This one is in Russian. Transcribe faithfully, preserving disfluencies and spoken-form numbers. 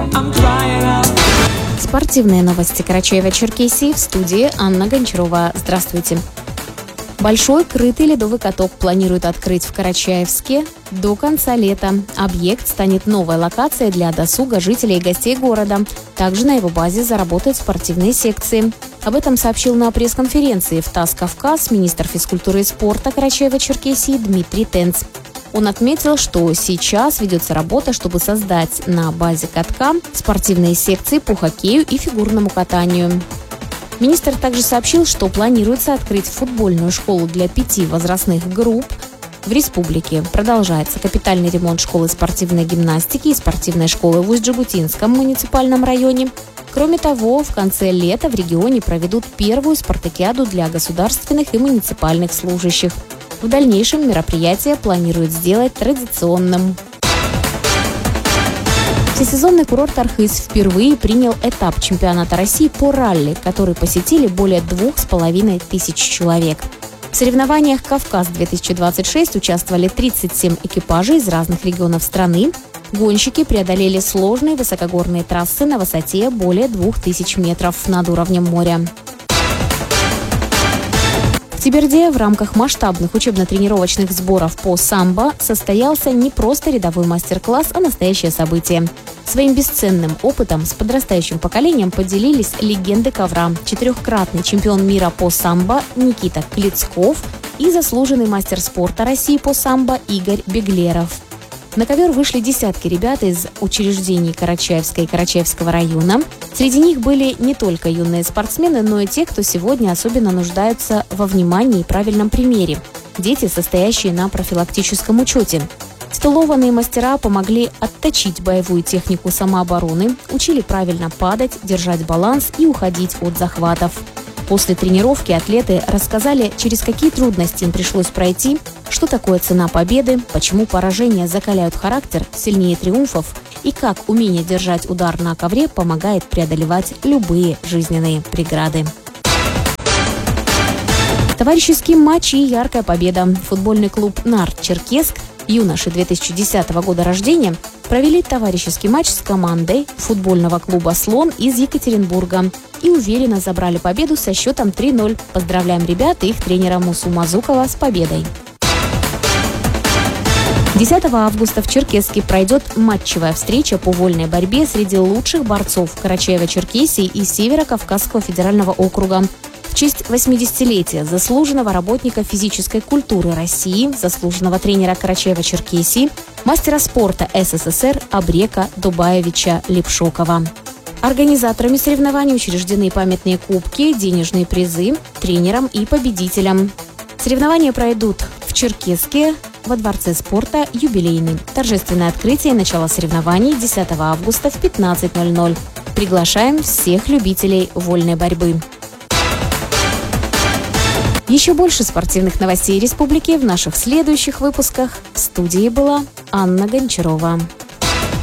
Спортивные новости Карачаева-Черкесии, в студии Анна Гончарова. Здравствуйте. Большой крытый ледовый каток планируют открыть в Карачаевске до конца лета. Объект станет новой локацией для досуга жителей и гостей города. Также на его базе заработают спортивные секции. Об этом сообщил на пресс-конференции в ТАСС «Кавказ» министр физкультуры и спорта Карачаева-Черкесии Дмитрий Тенц. Он отметил, что сейчас ведется работа, чтобы создать на базе катка спортивные секции по хоккею и фигурному катанию. Министр также сообщил, что планируется открыть футбольную школу для пяти возрастных групп. В республике продолжается капитальный ремонт школы спортивной гимнастики и спортивной школы в Усть-Джегутинском муниципальном районе. Кроме того, в конце лета в регионе проведут первую спартакиаду для государственных и муниципальных служащих. В дальнейшем мероприятие планируют сделать традиционным. Всесезонный курорт Архыз впервые принял этап чемпионата России по ралли, который посетили более двух с половиной тысяч человек. В соревнованиях «Кавказ-две тысячи двадцать шесть» участвовали тридцать семь экипажей из разных регионов страны. Гонщики преодолели сложные высокогорные трассы на высоте более двух тысяч метров над уровнем моря. В Теберде в рамках масштабных учебно-тренировочных сборов по самбо состоялся не просто рядовой мастер-класс, а настоящее событие. Своим бесценным опытом с подрастающим поколением поделились легенды ковра, четырехкратный чемпион мира по самбо Никита Клицков и заслуженный мастер спорта России по самбо Игорь Беглеров. На ковер вышли десятки ребят из учреждений Карачаевска и Карачаевского района. Среди них были не только юные спортсмены, но и те, кто сегодня особенно нуждаются во внимании и правильном примере. Дети, состоящие на профилактическом учете. Титулованные мастера помогли отточить боевую технику самообороны, учили правильно падать, держать баланс и уходить от захватов. После тренировки атлеты рассказали, через какие трудности им пришлось пройти, что такое цена победы, почему поражения закаляют характер сильнее триумфов и как умение держать удар на ковре помогает преодолевать любые жизненные преграды. Товарищеский матч и яркая победа. Футбольный клуб «Нарт Черкесск», юноши две тысячи десятого года рождения, провели товарищеский матч с командой футбольного клуба «Слон» из Екатеринбурга и уверенно забрали победу со счетом три ноль. Поздравляем ребят и их тренера Мусу Мазукова с победой. десятого августа в Черкесске пройдет матчевая встреча по вольной борьбе среди лучших борцов Карачаева-Черкесии и Северо-Кавказского федерального округа. В честь восьмидесятилетия заслуженного работника физической культуры России, заслуженного тренера Карачаева-Черкесии, мастера спорта СССР Абрека Дубаевича Лепшокова. Организаторами соревнований учреждены памятные кубки, денежные призы тренерам и победителям. Соревнования пройдут в Черкесске во Дворце спорта «Юбилейный». Торжественное открытие и начало соревнований десятого августа в пятнадцать ноль ноль. Приглашаем всех любителей вольной борьбы. Еще больше спортивных новостей республики в наших следующих выпусках. В студии была Анна Гончарова.